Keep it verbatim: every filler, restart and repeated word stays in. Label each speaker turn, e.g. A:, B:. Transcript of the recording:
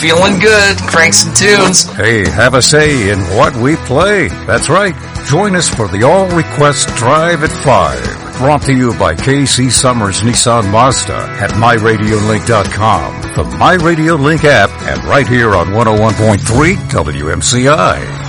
A: feeling good. Crank some tunes.
B: Hey, have a say in what we play. That's right. Join us for the All Request Drive at five. Brought to you by K C Summers Nissan Mazda at my radio link dot com, the My Radio Link app, and right here on one oh one point three W M C I.